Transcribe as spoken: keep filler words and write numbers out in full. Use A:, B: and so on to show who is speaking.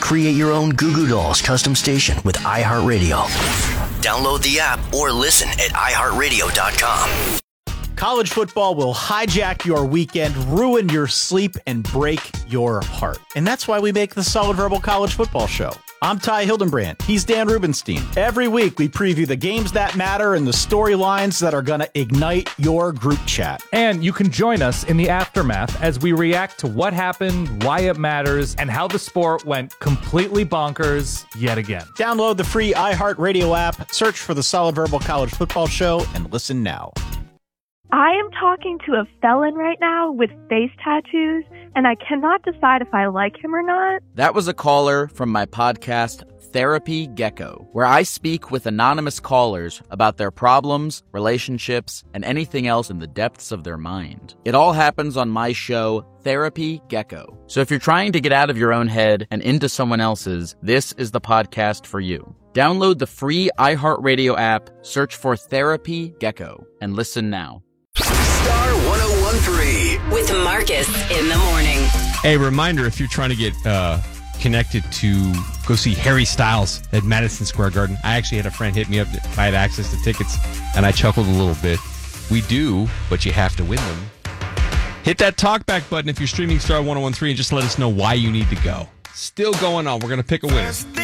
A: create your own Goo Goo Dolls custom station with iHeartRadio. Download the app or listen at i heart radio dot com.
B: College football will hijack your weekend, ruin your sleep, and break your heart. And that's why we make the Solid Verbal College Football Show. I'm Ty Hildenbrand. He's Dan Rubenstein. Every week, we preview the games that matter and the storylines that are going to ignite your group chat.
C: And you can join us in the aftermath as we react to what happened, why it matters, and how the sport went completely bonkers yet again.
B: Download the free iHeartRadio app, search for the Solid Verbal College Football Show, and listen now.
D: I am talking to a felon right now with face tattoos, and I cannot decide if I like him or not.
E: That was a caller from my podcast, Therapy Gecko, where I speak with anonymous callers about their problems, relationships, and anything else in the depths of their mind. It all happens on my show, Therapy Gecko. So if you're trying to get out of your own head and into someone else's, this is the podcast for you. Download the free iHeartRadio app, search for Therapy Gecko, and listen now.
A: Star one oh one three
F: with Marcus in the morning.
G: A reminder, if you're trying to get uh, connected to go see Harry Styles at Madison Square Garden. I actually had a friend hit me up if I had access to tickets, and I chuckled a little bit. We do, but you have to win them. Hit that talkback button if you're streaming Star one oh one three and just let us know why you need to go. Still going on. We're going to pick a winner.